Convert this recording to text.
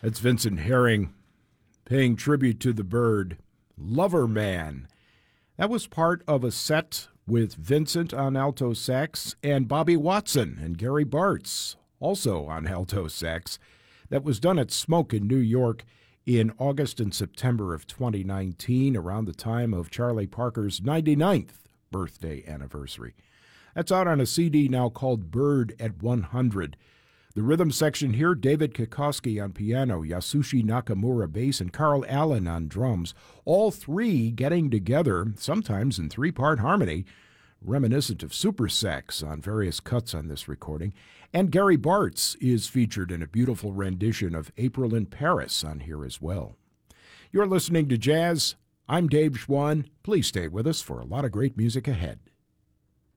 That's Vincent Herring paying tribute to the Byrd. Lover Man. That was part of a set with Vincent on alto sax and Bobby Watson and Gary Bartz, also on alto sax. That was done at Smoke in New York in August and September of 2019, around the time of Charlie Parker's 99th birthday anniversary. That's out on a CD now called Byrd at 100. The rhythm section here, David Kikoski on piano, Yasushi Nakamura bass, and Carl Allen on drums. All three getting together, sometimes in three-part harmony, reminiscent of super sax on various cuts on this recording. And Gary Bartz is featured in a beautiful rendition of April in Paris on here as well. You're listening to Jazz. I'm Dave Schwann. Please stay with us for a lot of great music ahead.